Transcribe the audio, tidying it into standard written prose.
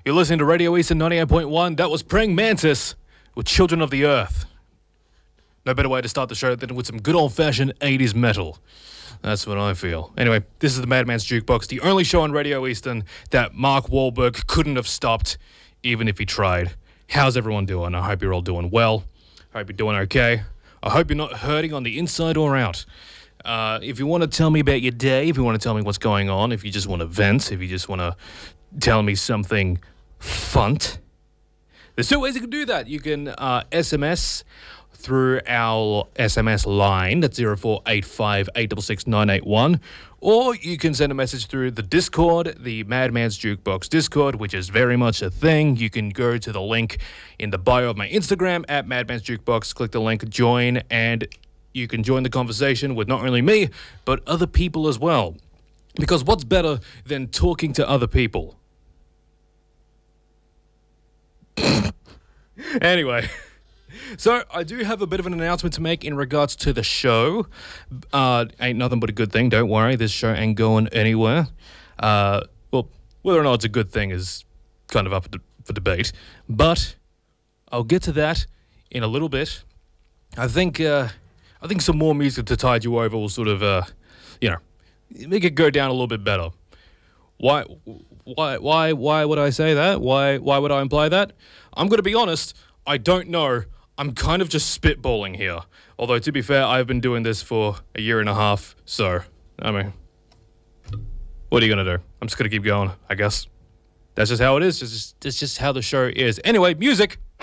You're listening to Radio Eastern 98.1. That was Praying Mantis with Children of the Earth. No better way to start the show than with some good old-fashioned 80s metal. That's what I feel. Anyway, this is the Madman's Jukebox, the only show on Radio Eastern that Mark Wahlberg couldn't have stopped, even if he tried. How's everyone doing? I hope you're all doing well. I hope you're doing okay. I hope you're not hurting on the inside or out. If you want to tell me about your day, if you want to tell me what's going on, if you just want to vent, if you just want to tell me something fun, there's two ways you can do that. You can SMS through our SMS line, that's 0485 866 981, or you can send a message through the Discord, the Madman's Jukebox Discord, which is very much a thing. You can go to the link in the bio of my Instagram, at Madman's Jukebox, click the link, join, and you can join the conversation with not only me, but other people as well. Because what's better than talking to other people? Anyway, so I do have a bit of an announcement to make in regards to the show. Ain't nothing but a good thing, don't worry. This show ain't going anywhere. Well, whether or not it's a good thing is kind of up for debate. But I'll get to that in a little bit. I think some more music to tide you over will sort of, make it go down a little bit better. Why would I say that? Why would I imply that? I'm going to be honest, I don't know. I'm kind of just spitballing here. Although, to be fair, I've been doing this for a year and a half, so, I mean, what are you going to do? I'm just going to keep going, I guess. That's just how it is. That's just how the show is. Anyway, music.